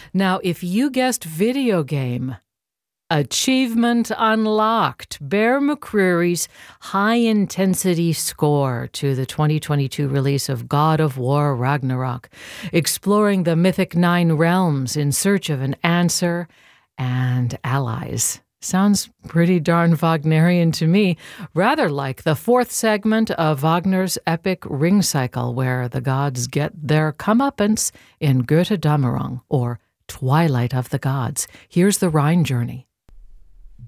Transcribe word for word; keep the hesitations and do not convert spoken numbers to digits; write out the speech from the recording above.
Now, if you guessed video game, achievement unlocked. Bear McCreary's high-intensity score to the twenty twenty-two release of God of War Ragnarok, exploring the mythic Nine Realms in search of an answer and allies. Sounds pretty darn Wagnerian to me, rather like the fourth segment of Wagner's epic Ring Cycle, where the gods get their comeuppance in Götterdämmerung, or Twilight of the Gods. Here's the Rhine journey.